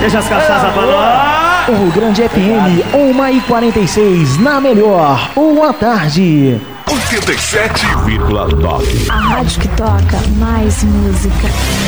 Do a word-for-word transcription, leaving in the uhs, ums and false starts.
Deixa as cachaças pra nós. O Grande F M, uma e quarenta e seis, na melhor. Boa tarde. oitenta e sete vírgula nove. A rádio que toca mais música.